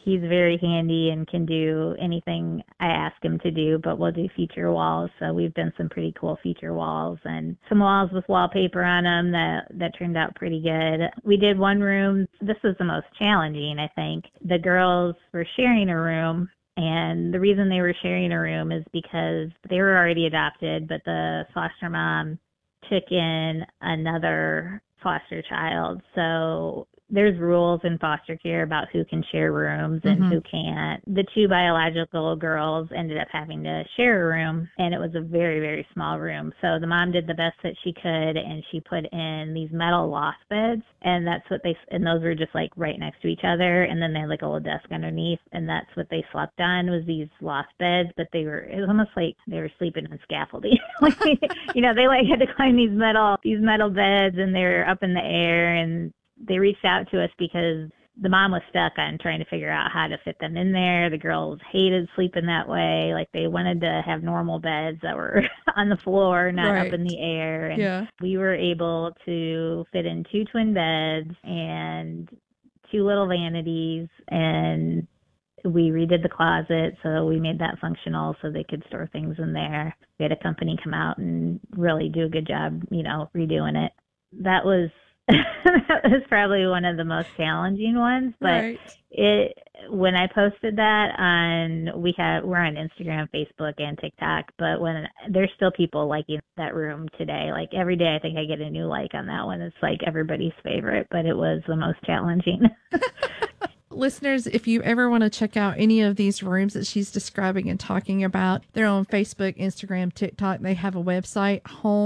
He's very handy and can do anything I ask him to do, but we'll do feature walls. So we've done some pretty cool feature walls and some walls with wallpaper on them that turned out pretty good. We did one room. This was the most challenging, I think. The girls were sharing a room. And the reason they were sharing a room is because they were already adopted, but the foster mom took in another foster child. So there's rules in foster care about who can share rooms and who can't. The two biological girls ended up having to share a room, and it was a very, very small room. So the mom did the best that she could, and she put in these metal loft beds, and and those were just like right next to each other, and then they had like a little desk underneath, and that's what they slept on, was these loft beds, but it was almost like they were sleeping on scaffolding. They like had to climb these metal beds, and they were up in the air, and they reached out to us because the mom was stuck on trying to figure out how to fit them in there. The girls hated sleeping that way. Like, they wanted to have normal beds that were on the floor, not up in the air. And we were able to fit in 2 twin beds and 2 little vanities, and we redid the closet, so we made that functional so they could store things in there. We had a company come out and really do a good job, redoing it. That was that was probably one of the most challenging ones, but when I posted that we're on Instagram, Facebook, and TikTok, but when there's still people liking that room today, like every day I think I get a new like on that one. It's like everybody's favorite, but it was the most challenging. Listeners, if you ever want to check out any of these rooms that she's describing and talking about, they're on Facebook, Instagram, TikTok. They have a website,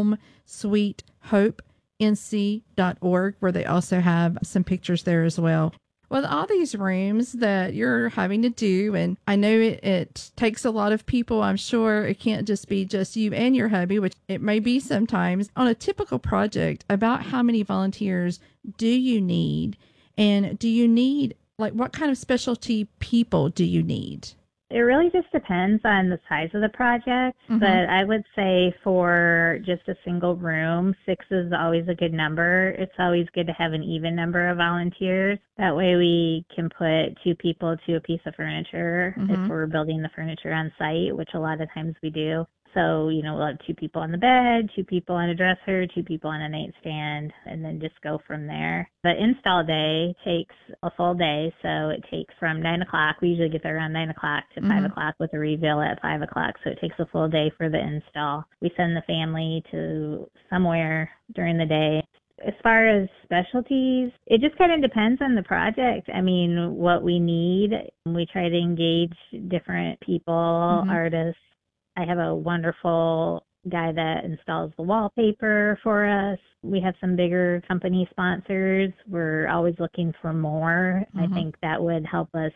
homesweethopenc.org, where they also have some pictures there as well. Well, all these rooms that you're having to do, and I know it takes a lot of people. I'm sure it can't just be just you and your hubby, which it may be sometimes. On a typical project, about how many volunteers do you need? And do you need, what kind of specialty people do you need? It really just depends on the size of the project, but I would say for just a single room, 6 is always a good number. It's always good to have an even number of volunteers. That way we can put 2 people to a piece of furniture if we're building the furniture on site, which a lot of times we do. So, we'll have 2 people on the bed, 2 people on a dresser, 2 people on a nightstand, and then just go from there. The install day takes a full day, so it takes from 9 o'clock. We usually get there around 9 o'clock to 5 o'clock with a reveal at 5 o'clock, so it takes a full day for the install. We send the family to somewhere during the day. As far as specialties, it just kind of depends on the project. I mean, what we need. We try to engage different people, artists. I have a wonderful guy that installs the wallpaper for us. We have some bigger company sponsors. We're always looking for more. I think that would help us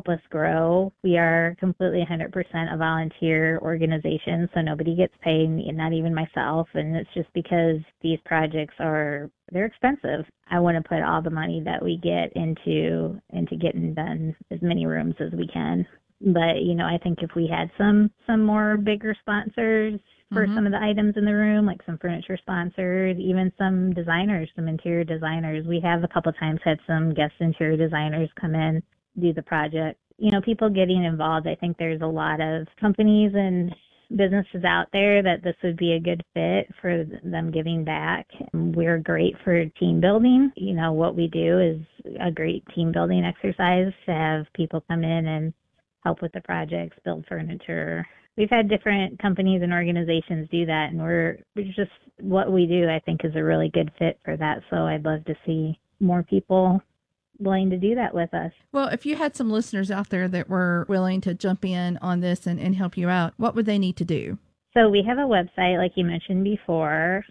grow. We are completely 100% a volunteer organization, so nobody gets paid, not even myself. And it's just because these projects they're expensive. I want to put all the money that we get into getting done as many rooms as we can. But, I think if we had some more bigger sponsors for some of the items in the room, like some furniture sponsors, even some designers, some interior designers. We have a couple of times had some guest interior designers come in, do the project. People getting involved. I think there's a lot of companies and businesses out there that this would be a good fit for them giving back. We're great for team building. What we do is a great team building exercise to have people come in and help with the projects, build furniture. We've had different companies and organizations do that, and we're just, what we do, I think, is a really good fit for that. So I'd love to see more people willing to do that with us. Well, if you had some listeners out there that were willing to jump in on this and help you out, what would they need to do? So we have a website, like you mentioned before,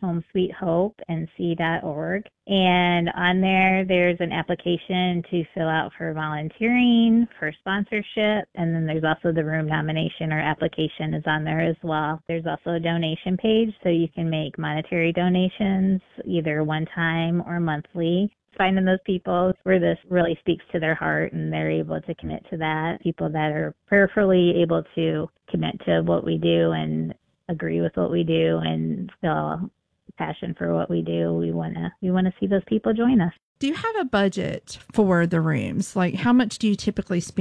homesweethopenc.org. And on there's an application to fill out for volunteering, for sponsorship. And then there's also the room nomination or application is on there as well. There's also a donation page, so you can make monetary donations, either one time or monthly. Finding those people where this really speaks to their heart and they're able to commit to that. People that are prayerfully able to commit to what we do and agree with what we do and feel passion for what we do. We want to see those people join us. Do you have a budget for the rooms? Like, how much do you typically spend